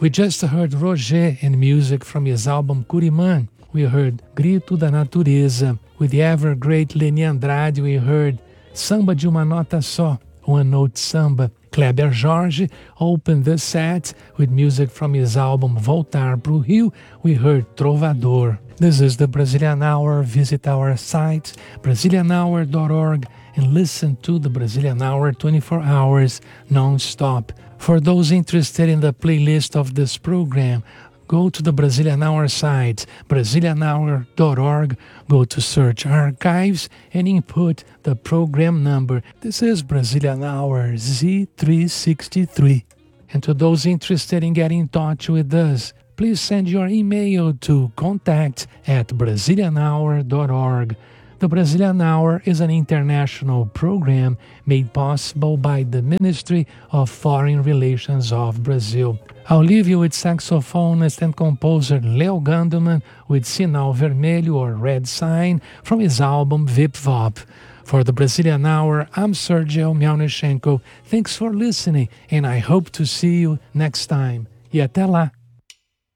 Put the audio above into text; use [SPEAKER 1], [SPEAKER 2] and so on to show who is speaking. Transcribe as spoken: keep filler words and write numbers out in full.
[SPEAKER 1] We just heard Roger and music from his album Curimã. We heard Grito da Natureza. With the ever great Leni Andrade, we heard Samba de uma Nota Só, One Note Samba. Kleber Jorge opened the set with music from his album Voltar pro Rio. We heard Trovador. This is the Brazilian Hour. Visit our site, Brazilian hour dot org, and listen to the Brazilian Hour twenty-four hours non-stop. For those interested in the playlist of this program, go to the Brazilian Hour site, Brazilian hour dot org, go to Search Archives, and input the program number. This is Brazilian Hour Z three sixty-three. And to those interested in getting in touch with us, please send your email to contact at brazilian hour dot org. The Brazilian Hour is an international program made possible by the Ministry of Foreign Relations of Brazil. I'll leave you with saxophonist and composer Leo Gandelman with Sinal Vermelho or Red Sign from his album Vip Vop. For the Brazilian Hour, I'm Sergio Mialnichenko. Thanks for listening, and I hope to see you next time. E até lá!